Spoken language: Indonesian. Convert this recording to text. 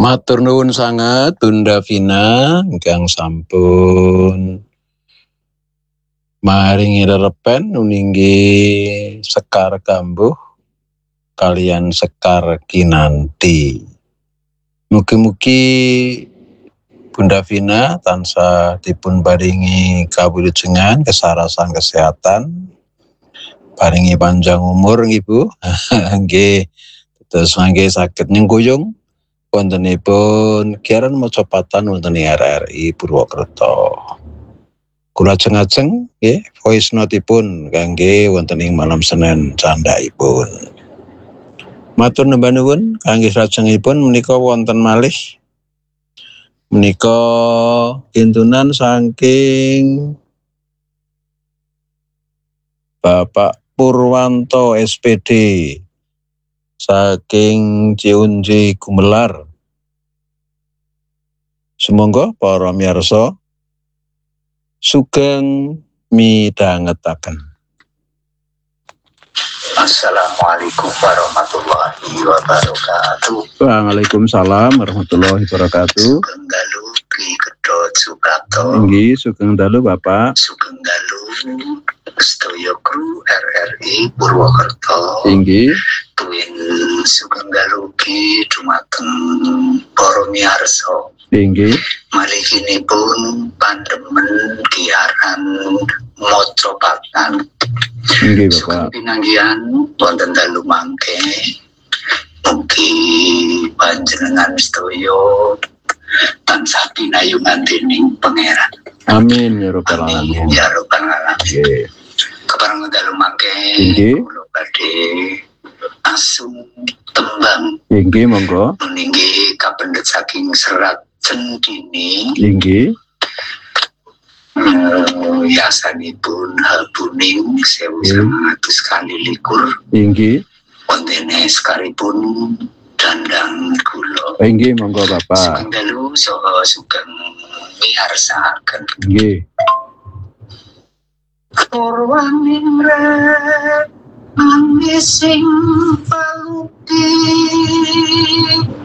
Matur nuwun sanget Bunda Vina ingkang sampun maringi rerepen uninggi Sekar Kambuh kalian Sekar Kinanti. Mugi-mugi Bunda Vina tansah dipun paringi kawulujengan kesarasan kesehatan, paringi panjang umur Ibu. Nggih, terus mangke saged nyengkuyung wontenipun kiaran mocopatan wonten ing RRI Purwokerto. Kula ajeng-ajeng nggih voice note-ipun kangge wonten ing malam Senin candhaipun. Matur nembah nuwun kangge salajengipun menika wonten malih menika kintunan saking Bapak Purwanto SPD saking Ciunji Gumelar. Sumangga para miyarsa sugeng midhangetaken. Assalamualaikum warahmatullahi wabarakatuh. Waalaikumsalam warahmatullahi wabarakatuh. Sugeng dalu Ki Gedhot Suprapto. Inggih, sugeng dalu Bapak. Sugeng dalu sedaya kru RRI Purwokerto. Inggih. Tuwin sugeng dalu ki dumateng para miyarsa. Inggih. Maliginipun pandemen kiaran mocopatan. Inggih Bapak. Sugeng pinanggihan wonten dalu mangke. Mugi panjenengan sedaya tansah pinayungan dening Pangeran. Amin ya rabbal alamin. Amin ya rabbal alamin. Nggih. Kepareng dalu mangke Inggih. kula badhe asung tembang. Inggih monggo. Meninggih kapendhet saking Serat Centini. Inggih. Yasanipun Habuning 1921. Inggih. Kontene sekaripun Dandang Kula. Inggih monggo Bapak. Sugeng dalu saha sugeng miyarsakaken. Inggih. Purwaning rek ngising paluti